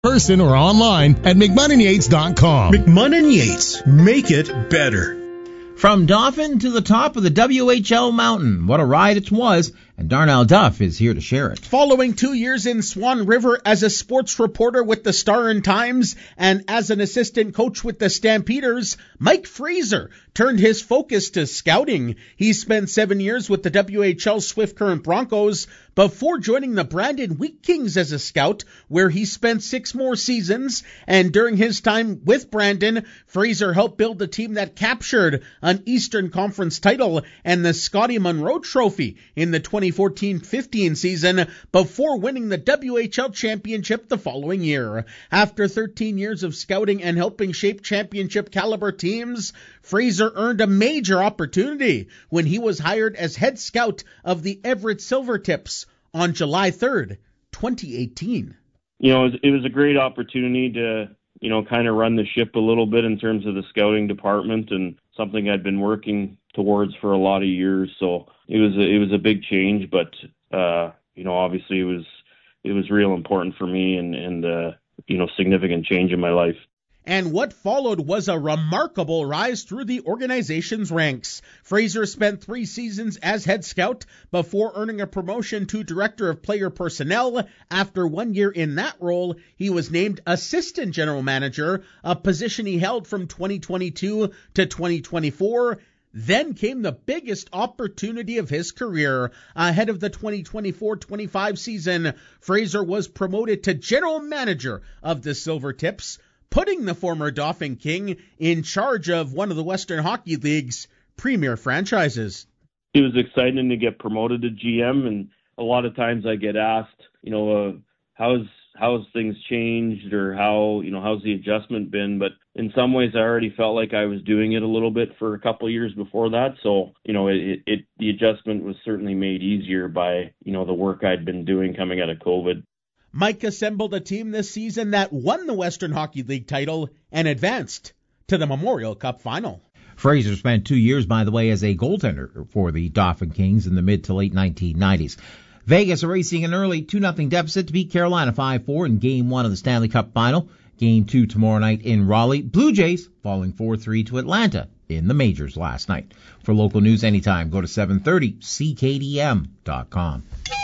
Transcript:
person or online at McMunn&Yates.com. McMunn & Yates. Make it better. From Dauphin to the top of the WHL mountain. What a ride it was, and Darnell Duff is here to share it. Following 2 years in Swan River as a sports reporter with the Star and Times and as an assistant coach with the Stampeders, Mike Fraser turned his focus to scouting. He spent 7 years with the WHL Swift Current Broncos before joining the Brandon Wheat Kings as a scout, where he spent 6 more seasons. And during his time with Brandon, Fraser helped build a team that captured an Eastern Conference title and the Scotty Munro Trophy in the 2014-15 season before winning the WHL championship the following year. After 13 years of scouting and helping shape championship caliber teams, Fraser earned a major opportunity when he was hired as head scout of the Everett Silvertips on July 3rd, 2018. You know, it was a great opportunity to, you know, kind of run the ship a little bit in terms of the scouting department, and something I'd been working towards for a lot of years. So it was a big change, but you know, obviously it was real important for me and you know, significant change in my life. And what followed was a remarkable rise through the organization's ranks. Fraser spent 3 seasons as head scout before earning a promotion to director of player personnel. After 1 year in that role, he was named assistant general manager, a position he held from 2022 to 2024. Then came the biggest opportunity of his career. Ahead of the 2024-25 season, Fraser was promoted to general manager of the Silvertips, putting the former Dauphin King in charge of one of the Western Hockey League's premier franchises. It was exciting to get promoted to GM, and a lot of times I get asked, you know, how's things changed, or how's the adjustment been? But in some ways, I already felt like I was doing it a little bit for a couple of years before that. So, you know, the adjustment was certainly made easier by, you know, the work I'd been doing coming out of COVID. Mike assembled a team this season that won the Western Hockey League title and advanced to the Memorial Cup final. Fraser spent 2 years, by the way, as a goaltender for the Dauphin Kings in the mid to late 1990s. Vegas erasing an early 2-0 deficit to beat Carolina 5-4 in Game 1 of the Stanley Cup final. Game 2 tomorrow night in Raleigh. Blue Jays falling 4-3 to Atlanta in the majors last night. For local news anytime, go to 730CKDM.com.